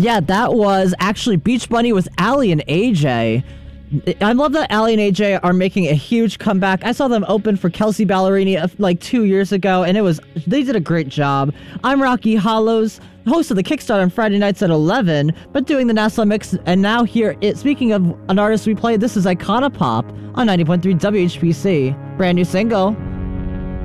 Yeah, that was actually Beach Bunny with Allie and AJ. I love that Allie and AJ are making a huge comeback. I saw them open for Kelsey Ballerini like 2 years ago, and they did a great job. I'm Rocky Hollows, host of the Kickstarter on Friday nights at 11, but doing the Nassau Mix, and now here, speaking of an artist we played, this is Icona Pop on 90.3 WHPC. Brand new single.